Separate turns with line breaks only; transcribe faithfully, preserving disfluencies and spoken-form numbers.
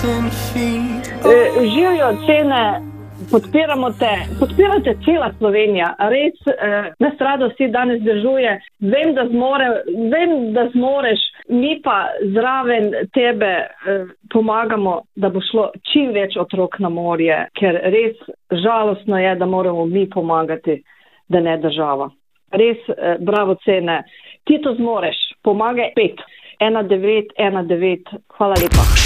E, živijo cene, podpiramo te, podpirate cela Slovenija, res eh, nas rado vsi danes držuje, vem, da zmore, vem, da zmoreš, mi pa zraven tebe eh, pomagamo, da bo šlo čim več otrok na morje, ker res žalostno je, da moramo mi pomagati, da ne država. Res eh, bravo cene, ti to zmoreš, pomagaj pet, ena devet ena devet, hvala lepa.